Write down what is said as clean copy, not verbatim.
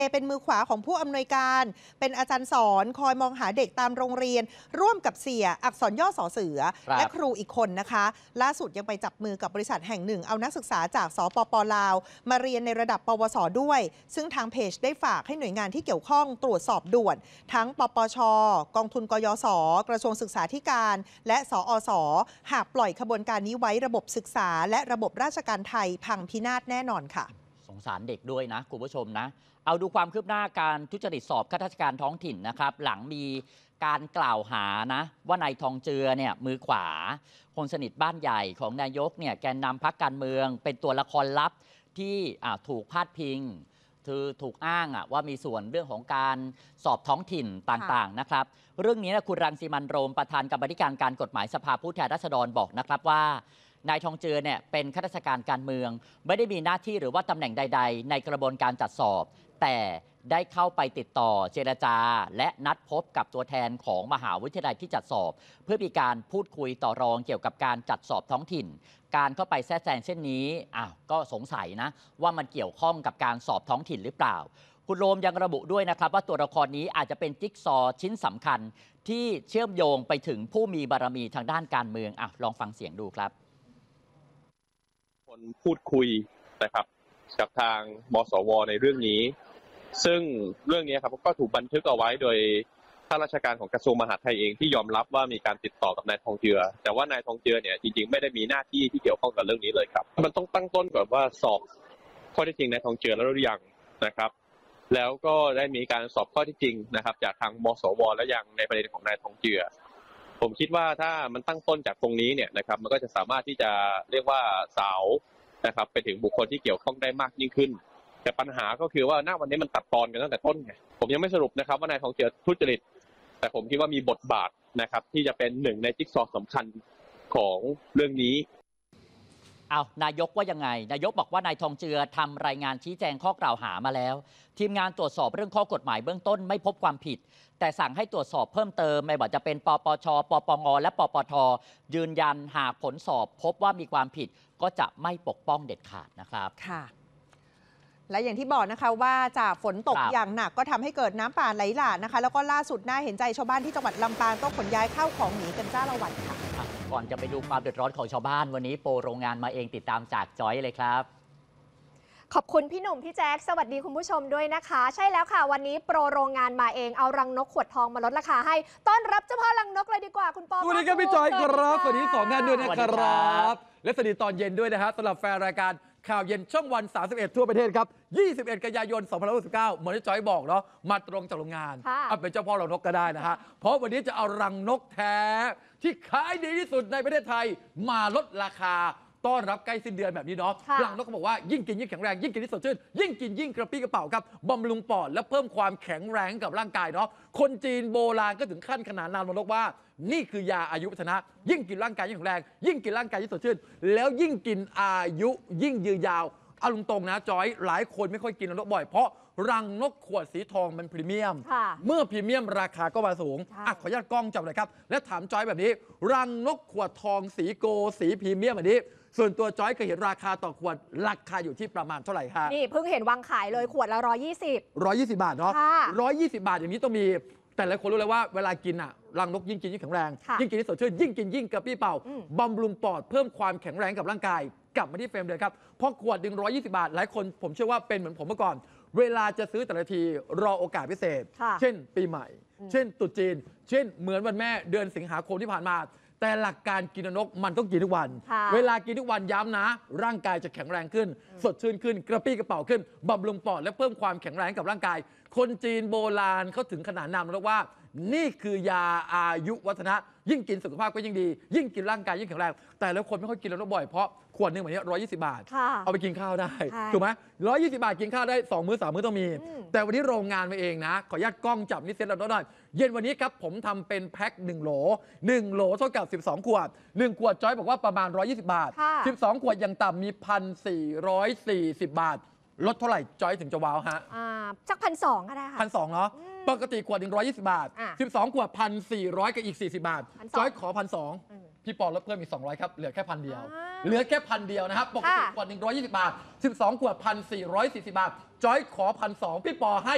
เป็นมือขวาของผู้อำนวยการเป็นอาจารย์สอนคอยมองหาเด็กตามโรงเรียนร่วมกับเสี่ยอักษรย่อสอเสือและครูอีกคนนะคะล่าสุดยังไปจับมือกับบริษัทแห่งหนึ่งเอานักศึกษาจากสปป.ลาวมาเรียนในระดับปวส.ด้วยซึ่งทางเพจได้ฝากให้หน่วยงานที่เกี่ยวข้องตรวจสอบด่วนทั้งปปช.กองทุนกยศ.กระทรวงศึกษาธิการและสอส.หากปล่อยขบวนการนี้ไว้ระบบศึกษาและระบบราชการไทยพังพินาศแน่นอนค่ะสงสารเด็กด้วยนะคุณผู้ชมนะเอาดูความคืบหน้าการทุจริตสอบข้าราชการท้องถิ่นนะครับหลังมีการกล่าวหานะว่านายทองเจือเนี่ยมือขวาคนสนิทบ้านใหญ่ของนายกเนี่ยแกนนำพรรคการเมืองเป็นตัวละครลับที่ถูกพาดพิงคือถูกอ้างว่ามีส่วนเรื่องของการสอบท้องถิ่นต่างๆนะครับเรื่องนี้นะคุณรังสิมันต์โรมประธานกรรมาธิการการกฎหมายสภาผู้แทนราษฎรบอกนะครับว่านายทองเจือเนี่ยเป็นข้าราชการการเมืองไม่ได้มีหน้าที่หรือว่าตำแหน่งใดๆในกระบวนการจัดสอบแต่ได้เข้าไปติดต่อเจรจาและนัดพบกับตัวแทนของมหาวิทยาลัยที่จัดสอบเพื่อมีการพูดคุยต่อรองเกี่ยวกับการจัดสอบท้องถิ่นการเข้าไปแทรกแซงเช่นนี้ก็สงสัยนะว่ามันเกี่ยวข้องกับการสอบท้องถิ่นหรือเปล่าคุณโรมยังระบุด้วยนะครับว่าตัวละครนี้อาจจะเป็นจิ๊กซอว์ชิ้นสำคัญที่เชื่อมโยงไปถึงผู้มีบารมีทางด้านการเมืองลองฟังเสียงดูครับคนพูดคุยนะครับกับทางมสวในเรื่องนี้ซึ่งเรื่องนี้ครับก็ถูกบันทึกเอาไว้โดยข้าราชการของกระทรวงมหาดไทยเองที่ยอมรับว่ามีการติดต่อกับนายทองเจือแต่ว่านายทองเจือเนี่ยจริงๆไม่ได้มีหน้าที่ที่เกี่ยวข้องกับเรื่องนี้เลยครับมันต้องตั้งต้นก่อนว่าสอบข้อเท็จจริงนายทองเจือแล้วหรือยังนะครับแล้วก็ได้มีการสอบข้อเท็จจริงนะครับจากทางมสวแล้วยังในประเด็นของนายทองเจือผมคิดว่าถ้ามันตั้งต้นจากตรงนี้เนี่ยนะครับมันก็จะสามารถที่จะเรียกว่าสาวนะครับไปถึงบุคคลที่เกี่ยวข้องได้มากยิ่งขึ้นแต่ปัญหาก็คือว่าณวันนี้มันตัดตอนกันตั้งแต่ต้นไงผมยังไม่สรุปนะครับว่านายทองเจือทุจริตแต่ผมคิดว่ามีบทบาทนะครับที่จะเป็นหนึ่งในจิ๊กซอว์สำคัญของเรื่องนี้นายกว่ายังไงนายกบอกว่านายทองเจือทำรายงานชี้แจงข้อกล่าวหามาแล้วทีมงานตรวจสอบเรื่องข้อกฎหมายเบื้องต้นไม่พบความผิดแต่สั่งให้ตรวจสอบเพิ่มเติมไม่ว่าจะเป็นปปชปปงและปปทยืนยันหากผลสอบพบว่ามีความผิดก็จะไม่ปกป้องเด็ดขาดนะครับค่ะและอย่างที่บอกนะคะว่าจากฝนตกอย่างหนักก็ทำให้เกิดน้ำป่าไหลหลากนะคะแล้วก็ล่าสุดน่าเห็นใจชาวบ้านที่จังหวัดลำปางต้องขนย้ายข้าวของหนีกันจ้าละวันค่ะก่อนจะไปดูความเดือดร้อนของชาวบ้านวันนี้โปรโรงงานมาเองติดตามจากจอยเลยครับขอบคุณพี่หนุ่มพี่แจ๊คสวัสดีคุณผู้ชมด้วยนะคะใช่แล้วค่ะวันนี้โปรโรงงานมาเองเอารังนกขวดทองมาลดราคาให้ต้อนรับเจ้าพ่อรังนกเลยดีกว่าคุณปอสวัสดีครับพี่จอยครับสวัสดี2 ท่านด้วยนะครับและสวัสดีตอนเย็นด้วยนะฮะสำหรับแฟนรายการข่าวเย็นช่องวัน 31 ทั่วประเทศครับ21 กันยายน 2569เหมือนที่จอยบอกเนาะมาตรงจากโรงงานเอาเป็นเจ้าพ่อรังนกก็ได้นะฮะเพราะวันนี้จะเอารังนกแท้ที่ขายดีที่สุดในประเทศไทยมาลดราคาต้อนรับใกล้สิ้นเดือนแบบนี้เนาะรังนกเขาบอกว่ายิ่งกินยิ่งแข็งแรงยิ่งกินยิ่งสดชื่นยิ่งกินยิ่งกระปี้กระเป๋าครับบำรุงปอดและเพิ่มความแข็งแรงกับร่างกายเนาะคนจีนโบราณก็ถึงขั้นขนานนามรังนกว่านี่คือยาอายุวัฒนะยิ่งกินร่างกายยิ่งแข็งแรงยิ่งกินร่างกายยิ่งสดชื่นแล้วยิ่งกินอายุยิ่งยืนยาวเอาตรงๆนะจอยหลายคนไม่ค่อยกินรังนกบ่อยเพราะรังนกขวดสีทองมันพรีเมียมเมื่อพรีเมียมราคาก็มาสูงขออนุญาตกล้องจับเลยครับและถามจอยแบบนี้รังนกขวดทองสีโกสีพรีเมียมแบบนี้ส่วนตัวจอยเคยเห็นราคาต่อขวดราคาอยู่ที่ประมาณเท่าไหร่คะนี่เพิ่งเห็นวางขายเลยขวดละ120 บาทเนาะ120 บาทอย่างนี้ต้องมีแต่หลายคนรู้เลยว่าเวลากินรังนกยิ่งกินยิ่งแข็งแรงยิ่งกินยิ่งสดชื่นยิ่งกินยิ่งกระปี้เป่าบำรุงปอดเพิ่มความแข็งแรงกับร่างกายกลับมาที่เฟรมเลยครับเพราะขวด120 บาทหลายคนผมเชื่อว่าเป็นเหมือนผมเมื่อก่อนเวลาจะซื้อแต่ละทีรอโอกาสพิเศษเช่นปีใหม่เช่นตรุษจีนเช่นเหมือนวันแม่เดือนสิงหาคมที่ผ่านมาแต่หลักการกินนกมันต้องกินทุกวันเวลากินทุกวันย้ำนะร่างกายจะแข็งแรงขึ้นสดชื่นขึ้นกระปี้กระเป๋าขึ้นบำรุงปอดและเพิ่มความแข็งแรงกับร่างกายคนจีนโบราณเขาถึงขนาดนามแล้วว่านี่คือยาอายุวัฒนะยิ่งกินสุขภาพก็ยิ่งดียิ่งกินร่างกายยิ่งแข็งแรงแต่แล้วคนไม่ค่อยกินแล้วบ่อยเพราะขวดหนึ่งแบบนี้120 บาทเอาไปกินข้าวได้ถูกไหม120 บาทกินข้าวได้2 มื้อ 3 มื้อต้องมีแต่วันนี้โรงงานมาเองนะขออนุญาตกล้องจับนิดเซตเราหน่อยเย็นวันนี้ครับผมทำเป็นแพ็ค1 โหล1 โหลเท่ากับ12 ขวด1 ขวดจอยบอกว่าประมาณ120 บาท12 ขวดยังต่ำมี 1,440 บาทลดเท่าไหร่จอยถึงจะว้าวฮะสัก1,200ก็ได้ค่ะ 1,200เนาะปกติขวด120 บาท12 ขวด 1,400 กับอีก40 บาทจอยขอ 1,200พี่ปอลดเพิ่มอีก200ครับเหลือแค่1,000 เดียวเหลือแค่1,000 เดียวนะครับปกติขวด120 บาท12 ขวด 1,440 บาทจอยขอ 1,200พี่ปอให้